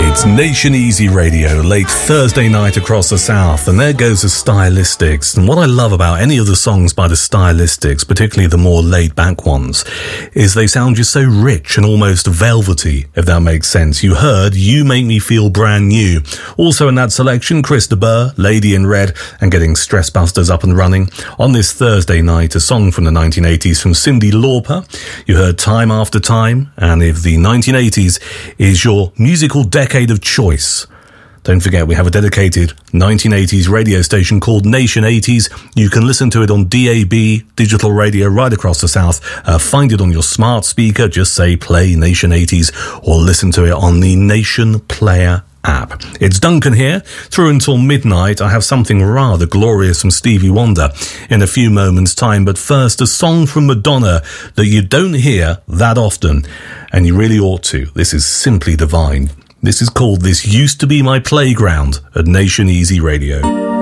It's Nation Easy Radio, late Thursday night across the South, and there goes the Stylistics. And what I love about any of the songs by the Stylistics, particularly the more laid-back ones, is they sound just so rich and almost velvety, if that makes sense. You heard You Make Me Feel Brand New. Also in that selection, Chris de Burgh, Lady in Red, and getting Stress Busters up and running. On this Thursday night, a song from the 1980s from Cyndi Lauper. You heard Time After Time, and if the 1980s is your musical decade of choice, don't forget we have a dedicated 1980s radio station called Nation 80s. You can listen to it on DAB, digital radio right across the South. Find it on your smart speaker, just say play Nation 80s, or listen to it on the Nation Player app. It's Duncan here, through until midnight. I have something rather glorious from Stevie Wonder in a few moments' time, but first a song from Madonna that you don't hear that often, and you really ought to. This is simply divine. This is called This Used to Be My Playground at Nation Easy Radio.